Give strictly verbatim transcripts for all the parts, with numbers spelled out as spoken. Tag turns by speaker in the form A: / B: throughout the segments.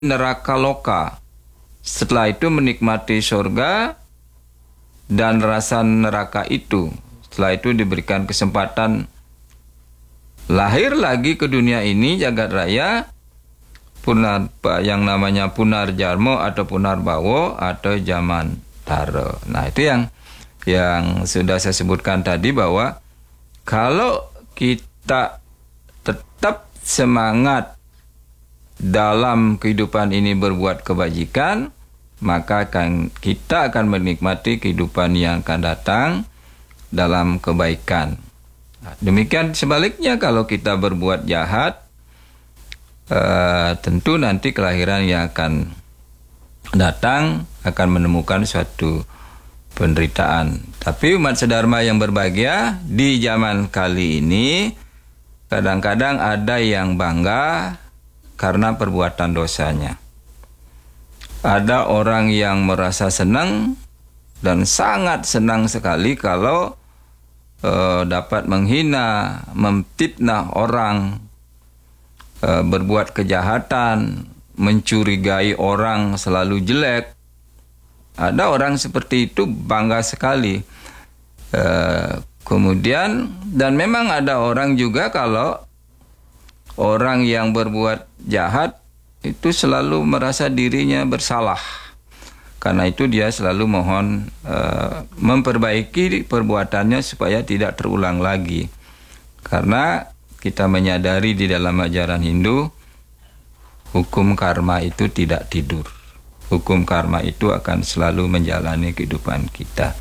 A: neraka loka. Setelah itu menikmati surga dan rasa neraka itu. Setelah itu diberikan kesempatan lahir lagi ke dunia ini jagat raya, punar yang namanya punarjarmo atau punarbawo atau zaman taro. Nah, itu yang yang sudah saya sebutkan tadi, bahwa kalau kita tetap semangat dalam kehidupan ini berbuat kebajikan, maka akan, kita akan menikmati kehidupan yang akan datang dalam kebaikan. Nah, demikian sebaliknya, kalau kita berbuat jahat, eh, tentu nanti kelahiran yang akan datang akan menemukan suatu penderitaan. Tapi umat sedharma yang berbahagia, di zaman kali ini kadang-kadang ada yang bangga karena perbuatan dosanya. Ada orang yang merasa senang dan sangat senang sekali kalau uh, dapat menghina, memfitnah orang, uh, berbuat kejahatan, mencurigai orang selalu jelek. Ada orang seperti itu bangga sekali. Uh, kemudian, dan memang ada orang juga kalau orang yang berbuat jahat itu selalu merasa dirinya bersalah. Karena itu dia selalu mohon uh, memperbaiki perbuatannya supaya tidak terulang lagi. Karena kita menyadari di dalam ajaran Hindu, hukum karma itu tidak tidur. Hukum karma itu akan selalu menjalani kehidupan kita.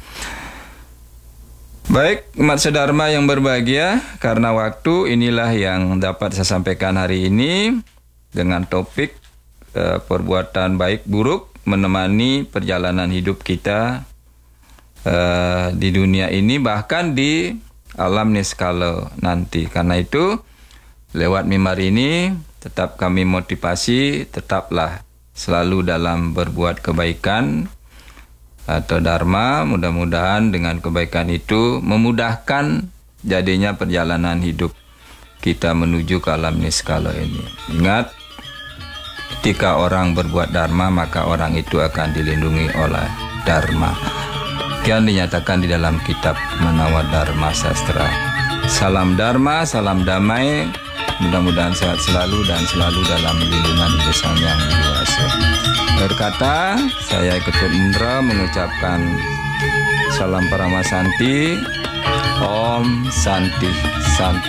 A: Baik, umat sedharma yang berbahagia, karena waktu, inilah yang dapat saya sampaikan hari ini dengan topik eh, perbuatan baik buruk menemani perjalanan hidup kita eh, di dunia ini, bahkan di alam niskala nanti. Karena itu, lewat mimbar ini tetap kami motivasi, tetaplah selalu dalam berbuat kebaikan atau dharma. Mudah-mudahan dengan kebaikan itu memudahkan jadinya perjalanan hidup kita menuju ke alam niskala ini. Ingat, ketika orang berbuat dharma, maka orang itu akan dilindungi oleh dharma. Kian dinyatakan di dalam kitab Manawa Dharma Sastra. Salam dharma, salam damai. Mudah-mudahan sehat selalu dan selalu dalam lindungan Ibu Sang Yang Widi Wasa. Berkata, saya Ketut Indra mengucapkan salam Paramasanti. Om Santi Santi.